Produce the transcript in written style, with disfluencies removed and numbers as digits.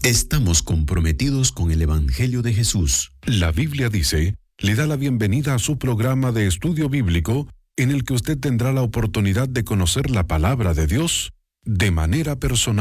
Estamos comprometidos con el Evangelio de Jesús. La Biblia dice, le da la bienvenida a su programa de estudio bíblico, en el que usted tendrá la oportunidad de conocer la palabra de Dios de manera personal.